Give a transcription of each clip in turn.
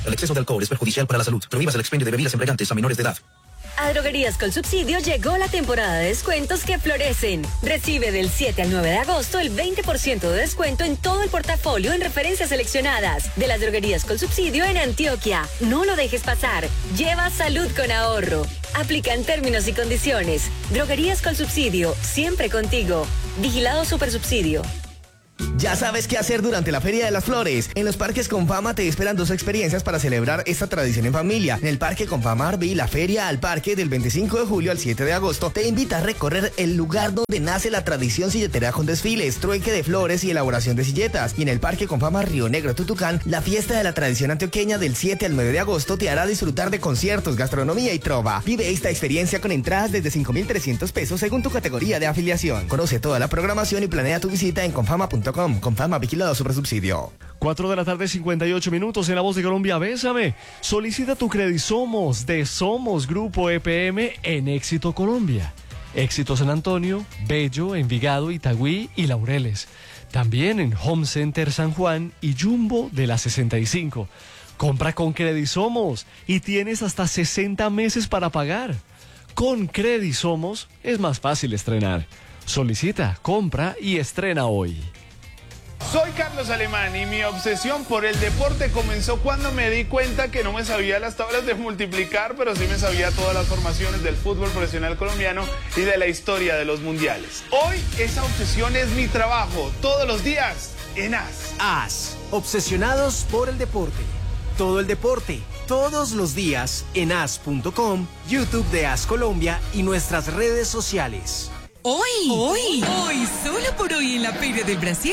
El exceso de alcohol es perjudicial para la salud. Prohíbas el expendio de bebidas embriagantes a menores de edad. A Droguerías Colsubsidio llegó la temporada de descuentos que florecen. Recibe del 7 al 9 de agosto el 20% de descuento en todo el portafolio en referencias seleccionadas de las Droguerías Colsubsidio en Antioquia. No lo dejes pasar. Lleva salud con ahorro. Aplican términos y condiciones. Droguerías Colsubsidio, siempre contigo. Vigilado Supersubsidio. Ya sabes qué hacer durante la Feria de las Flores. En los parques Confama te esperan 2 experiencias para celebrar esta tradición en familia. En el Parque Confama Arby, la Feria al Parque del 25 de julio al 7 de agosto te invita a recorrer el lugar donde nace la tradición silletera con desfiles, trueque de flores y elaboración de silletas. Y en el Parque Confama Río Negro Tutucán, la fiesta de la tradición antioqueña del 7 al 9 de agosto te hará disfrutar de conciertos, gastronomía y trova. Vive esta experiencia con entradas desde 5.300 pesos según tu categoría de afiliación. Conoce toda la programación y planea tu visita en confama.com. Confama, vigilado Supersubsidio. 4 de la tarde, 58 minutos en La Voz de Colombia. Bésame. Solicita tu Credisomos de Somos Grupo EPM en Éxito Colombia. Éxito San Antonio, Bello, Envigado, Itagüí y Laureles. También en Home Center San Juan y Jumbo de la 65. Compra con Credisomos y tienes hasta 60 meses para pagar. Con Credisomos es más fácil estrenar. Solicita, compra y estrena hoy. Soy Carlos Alemán y mi obsesión por el deporte comenzó cuando me di cuenta que no me sabía las tablas de multiplicar, pero sí me sabía todas las formaciones del fútbol profesional colombiano y de la historia de los mundiales. Hoy esa obsesión es mi trabajo, todos los días en AS. AS, obsesionados por el deporte. Todo el deporte, todos los días en as.com, YouTube de AS Colombia y nuestras redes sociales. Hoy, solo por hoy en la Feria del Brasier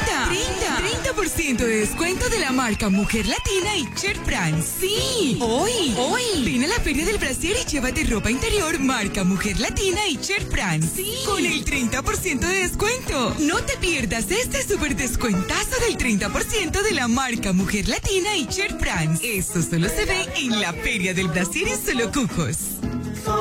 30% de descuento de la marca Mujer Latina y Cher France. Sí, hoy. Ven a la Feria del Brasier y llévate ropa interior marca Mujer Latina y Cher France. Sí, con el 30% de descuento. No te pierdas este súper descuentazo del 30% de la marca Mujer Latina y Cher France. Esto solo se ve en la Feria del Brasier en Solo Cucos.